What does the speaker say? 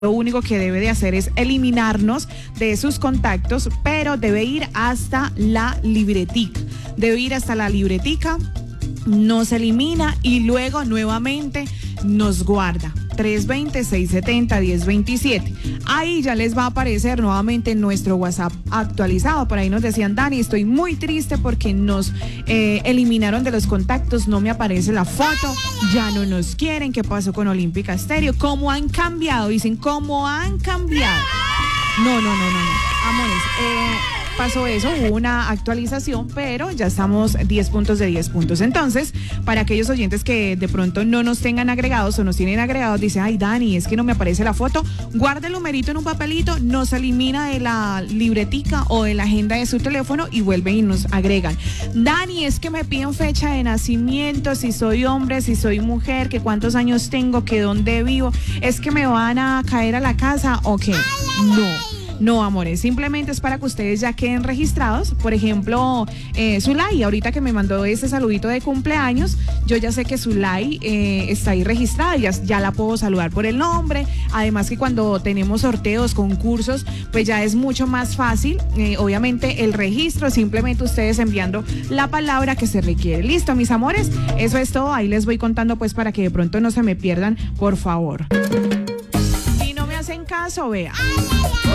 Lo único que debe de hacer es eliminarnos de sus contactos, pero debe ir hasta la libretica. Nos elimina y luego nuevamente nos guarda. 320-670-1027. Ahí ya les va a aparecer nuevamente nuestro WhatsApp actualizado. Por ahí nos decían, Dani, estoy muy triste porque nos eliminaron de los contactos, no me aparece la foto, ya no nos quieren. ¿Qué pasó con Olímpica Estéreo? ¿Cómo han cambiado? Dicen, ¿cómo han cambiado? No. Amores, pasó eso, hubo una actualización, pero ya estamos 10 puntos de 10 puntos. Entonces, para aquellos oyentes que de pronto no nos tengan agregados o nos tienen agregados, dice, ay, Dani, es que no me aparece la foto, guarde el numerito en un papelito, nos elimina de la libretica o de la agenda de su teléfono y vuelven y nos agregan. Dani, es que me piden fecha de nacimiento, si soy hombre, si soy mujer, que cuántos años tengo, que dónde vivo, es que me van a caer a la casa o qué. No, amores, simplemente es para que ustedes ya queden registrados. Por ejemplo, Zulay, ahorita que me mandó ese saludito de cumpleaños, yo ya sé que Zulay está ahí registrada, ya la puedo saludar por el nombre. Además que cuando tenemos sorteos, concursos, pues ya es mucho más fácil, obviamente, el registro, simplemente ustedes enviando la palabra que se requiere. Listo, mis amores, eso es todo. Ahí les voy contando pues para que de pronto no se me pierdan, por favor. Si no me hacen caso, vea.